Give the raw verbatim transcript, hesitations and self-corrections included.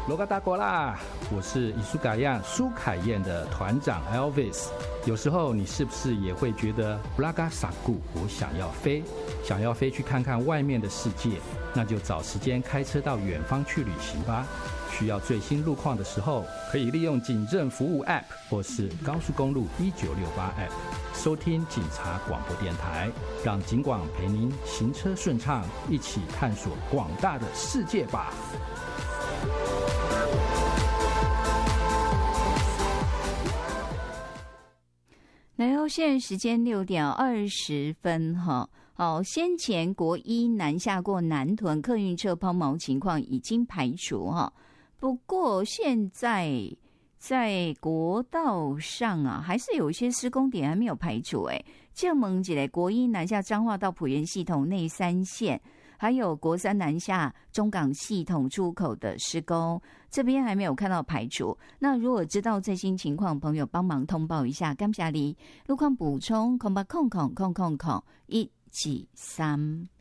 罗嘎达国啦，我是伊苏嘎样苏凯燕的团长 Elvis。有时候你是不是也会觉得布拉嘎萨固，我想要飞，想要飞去看看外面的世界？那就找时间开车到远方去旅行吧。需要最新路况的时候，可以利用警政服务 App 或是高速公路一九六八 App 收听警察广播电台，让警广陪您行车顺畅，一起探索广大的世界吧。 然后现在时间六点二十分哈。好，先前国一南下过南屯客运车抛锚情况已经排除哈，不过现在在国道上啊，还是有一些施工点还没有排除哎。这问一下，国一南下彰化到埔园系统内三线，还有国三南下中港系统出口的施工，这边还没有看到排除。那如果知道最新情况，朋友帮忙通报一下。感谢你，路况补充空八空空空空空一。几三。